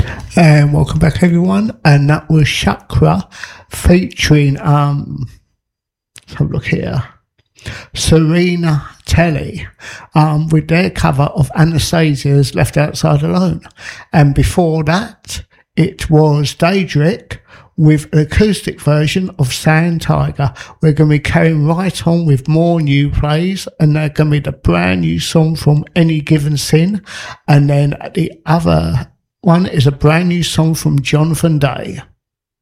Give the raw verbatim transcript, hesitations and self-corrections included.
And welcome back, everyone. And that was Chakra featuring, um, let's have a look here, Serena Telly, um, with their cover of Anastasia's Left Outside Alone. And before that, it was Daedric with an acoustic version of Sand Tiger. We're going to be carrying right on with more new plays, and they're going to be the brand new song from Any Given Sin. And then the other one is a brand new song from Jonathan Day.